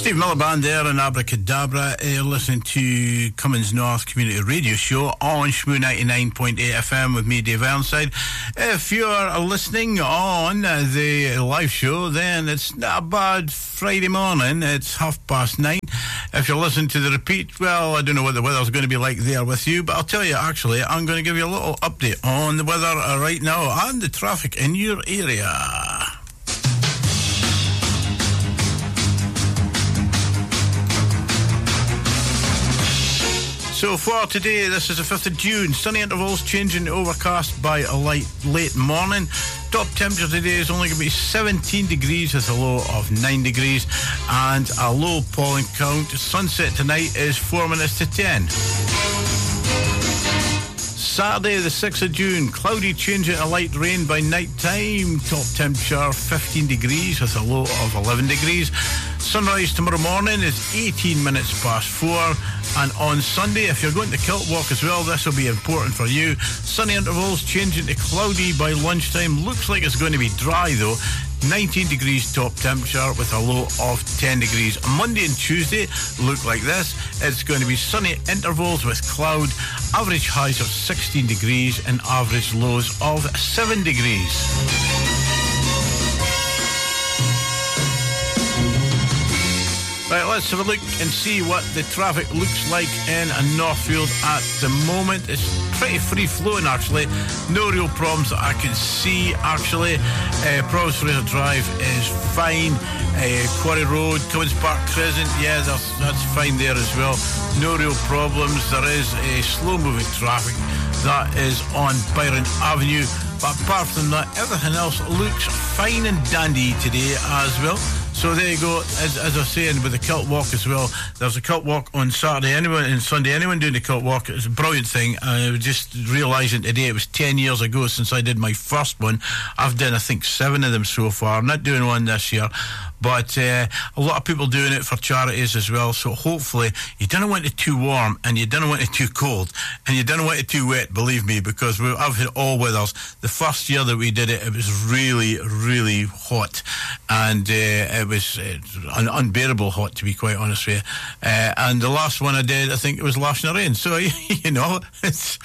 Steve Miller Band there and Abracadabra. You're listening to Cummins North Community Radio Show on Shmoo 99.8 FM with me, Dave Ironside. If you're listening on the live show, then it's not a bad Friday morning. It's 9:30. If you're listening to the repeat, well, I don't know what the weather's going to be like there with you, but I'll tell you, actually, I'm going to give you a little update on the weather right now and the traffic in your area. So for today, this is the 5th of June. Sunny intervals changing to overcast by a late morning. Top temperature today is only going to be 17 degrees with a low of 9 degrees and a low pollen count. Sunset tonight is 4 minutes to 10. Saturday, the 6th of June, cloudy changing to light rain by night time. Top temperature 15 degrees with a low of 11 degrees. Sunrise tomorrow morning is 18 minutes past 4. And on Sunday, if you're going to Kilt Walk as well, this will be important for you. Sunny intervals changing to cloudy by lunchtime. Looks like it's going to be dry though. 19 degrees top temperature with a low of 10 degrees. Monday and Tuesday look like this. It's going to be sunny intervals with cloud. Average highs of 16 degrees and average lows of 7 degrees. Right, let's have a look and see what the traffic looks like in Northfield at the moment. It's pretty free-flowing, actually. No real problems that I can see, actually. Provost Fraser Drive is fine. Quarry Road, Cummins Park Crescent, yeah, that's fine there as well. No real problems. There is a slow-moving traffic that is on Byron Avenue. But apart from that, everything else looks fine and dandy today as well. So there you go. As I was saying, with the Kilt Walk as well, there's a Kilt Walk on Saturday and Sunday. Anyone doing the Kilt Walk, it's a brilliant thing. I was just realising today it was 10 years ago since I did my first one. I've done, I think, 7 of them so far. I'm not doing one this year. But a lot of people doing it for charities as well. So hopefully you don't want it too warm and you don't want it too cold and you don't want it too wet, believe me, because I've had all weathers. The first year that we did it, it was really, really hot. And it was unbearable hot, to be quite honest with you. And the last one I did, I think it was lashing rain. So, you know, it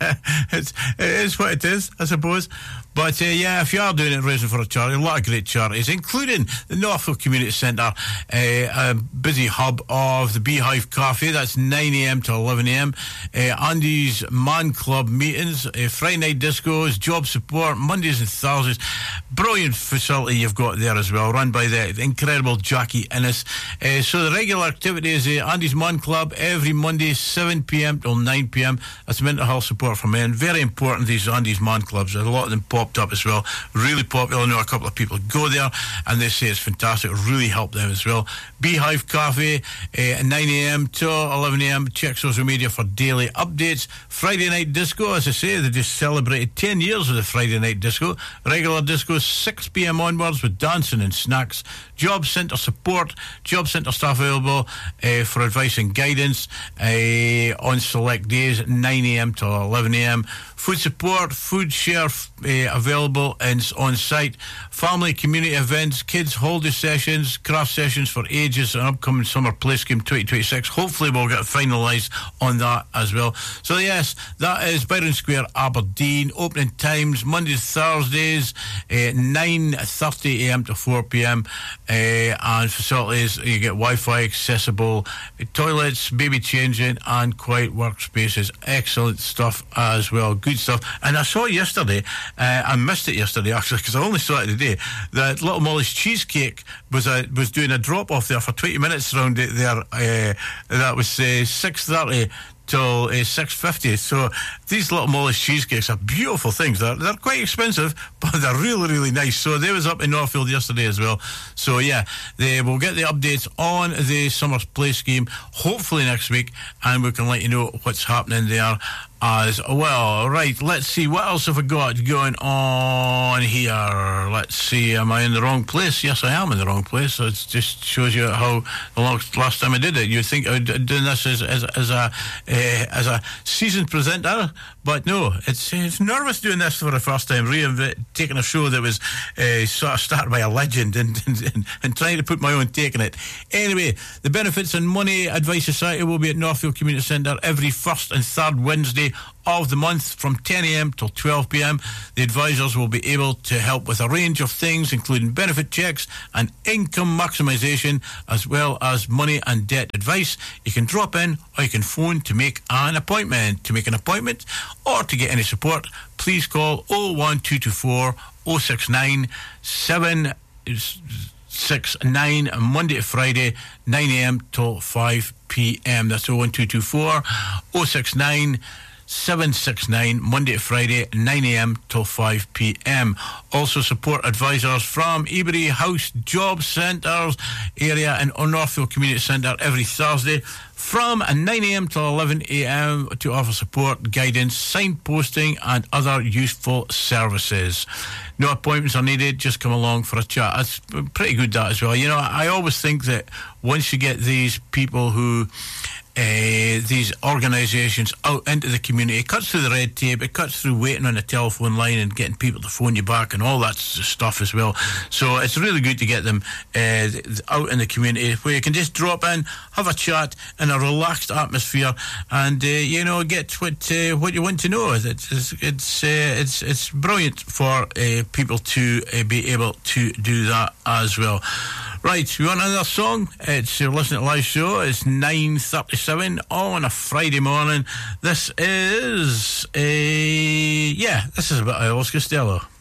is what it is, I suppose. But, yeah, if you are doing it, raising for a charity, a lot of great charities, including the Northfield Community Centre, a busy hub of the Beehive Cafe. That's 9 a.m. to 11 a.m. Andy's Man Club meetings, Friday night discos, job support, Mondays and Thursdays. Brilliant facility you've got there as well, run by the incredible Jackie Innes. So the regular activity is Andy's Man Club every Monday, 7 p.m. till 9 p.m. That's mental health support for men. Very important, these Andy's Man Clubs. A lot of them popped up as well. Really popular. I know a couple of people go there and they say it's fantastic. It really helped them as well. Beehive Cafe, 9 a.m. to 11 a.m. Check social media for daily updates. Friday night disco, as I say, they just celebrated 10 years of the Friday night disco. Regular disco, 6 p.m. onwards with dancing and snacks. Job Centre support, Job Centre staff available for advice and guidance on select days, 9 a.m. to 11 a.m. Food support, food share available and on site. Family community events, kids holiday sessions, craft sessions for ages, and upcoming summer play scheme 2026. Hopefully we'll get finalised on that as well. So yes, that is Byron Square, Aberdeen. Opening times Mondays, Thursdays, 9:30 a.m. to 4 p.m. And facilities, you get Wi-Fi accessible, toilets, baby changing, and quiet workspaces. Excellent stuff as well. Good stuff. And I saw yesterday, I missed it yesterday actually because I only saw it today, that Little Molly's Cheesecake was doing a drop off there for 20 minutes around it there. That was 6:30 till 6:50. So these Little Molly's cheesecakes are beautiful things. They're quite expensive, but they're really, really nice. So they was up in Northfield yesterday as well. So yeah, they will get the updates on the summer play scheme hopefully next week, and we can let you know what's happening there as well. Right, let's see, what else have I got going on here? Let's see, am I in the wrong place? Yes, I am in the wrong place. So it just shows you how the last time I did it, you'd think I would doing this as a seasoned presenter, but no, it's nervous doing this for the first time, taking a show that was sort of started by a legend and trying to put my own take on it. Anyway, the Benefits and Money Advice Society will be at Northfield Community Centre every first and third Wednesday of the month from 10 a.m. till 12 p.m. The advisors will be able to help with a range of things, including benefit checks and income maximisation, as well as money and debt advice. You can drop in or you can phone to make an appointment. To make an appointment or to get any support, please call 01224 069 769 Monday to Friday, 9 a.m. till 5 p.m. That's 01224 069 769 Monday to Friday, 9 a.m. till 5 p.m. Also support advisors from Ebury House Job Centres area and Northfield Community Centre every Thursday from 9 a.m. till 11 a.m. to offer support, guidance, signposting and other useful services. No appointments are needed, just come along for a chat. That's pretty good, that as well. You know, I always think that once you get these people who these organisations out into the community, it cuts through the red tape, it cuts through waiting on the telephone line and getting people to phone you back and all that stuff as well. So it's really good to get them out in the community where you can just drop in, have a chat in a relaxed atmosphere and you know, get what you want to know. It's brilliant for people to be able to do that as well. Right, we want another song. It's you're listening to Live Show. It's 9:37 on a Friday morning. This is this is a bit of Elvis Costello.